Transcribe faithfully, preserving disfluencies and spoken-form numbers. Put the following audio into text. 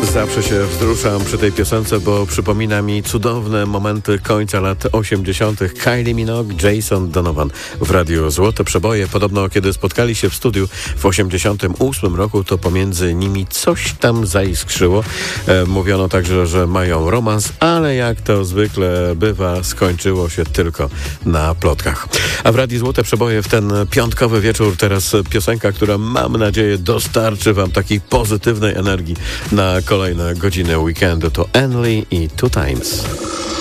Zawsze się wzruszam przy tej piosence, bo przypomina mi cudowne momenty końca lat osiemdziesiątych. Kylie Minogue, Jason Donovan w Radiu Złote Przeboje. Podobno kiedy spotkali się w studiu w osiemdziesiątym ósmym roku, to pomiędzy nimi coś tam zaiskrzyło. E, mówiono także, że mają romans, ale jak to zwykle bywa, skończyło się tylko na plotkach. A w Radiu Złote Przeboje w ten piątkowy wieczór teraz piosenka, która mam nadzieję dostarczy wam takiej pozytywnej energii na kolejne godziny weekendu. To Enly i Two Times.